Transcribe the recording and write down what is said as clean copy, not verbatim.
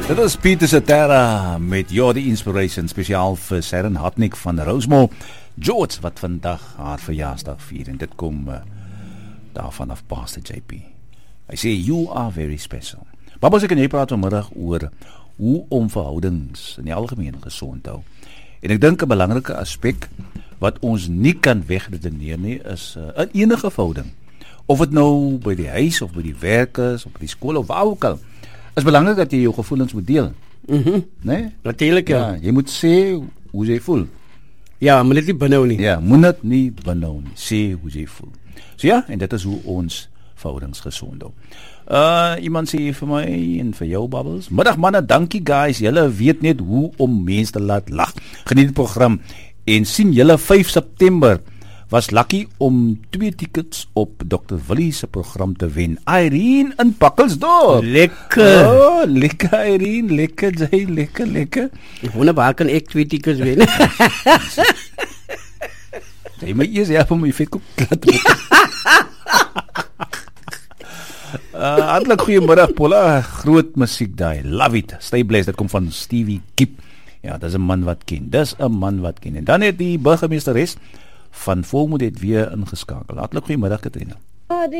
Dit is Pieter Cetera met Your The Inspiration, spesiaal vir Sharon Hartnick van Rosemore George, wat vandag haar verjaarsdag vier, en dit kom daarvan af Pastor JP. Hy sê, you are very special. Babas, ek en jy praat vanmiddag oor hoe om verhoudings in die algemeen gesond hou. En ek dink 'n belangrike aspek wat ons nie kan wegredeneer nie, is in enige verhouding. Of dit nou by die huis, of by die werk is, of by die skool, of waar ook al, is belangrik dat jy jou gevoelens moet deel. Nee? Natuurlijk, ja. Jy moet sê hoe jy voel. Ja, moet dit nie benhou nie. Ja, moet dit nie benhou nie. Sê hoe jy voel. So ja, en dit is hoe ons verhoudings gesond hou. Iemand sê vir my en vir jou, Bubbles. Middag manne, dankie guys. Julle weet net hoe om mense te laat lag. Geniet die program en sien julle 5 September. Was lucky om 2 tickets op Dr. Willie se program te wen. Irene in Pakkelsdorp. Lekker. Oh, lekker Irene, lekker jy, lekker. Ek wonder waar kan ek 2 tickets wen? Jy moet eers help om my vetkoek plat. Hartlik goeiemiddag Paula, groot musiek daai. Love it. Stay blessed. Dit kom van Stevie Kip. Ja, dis 'n man wat ken. En dan het die burgemeesteres van Volmoed het weer ingeskakel. Hartlik goeiemiddag Katrina.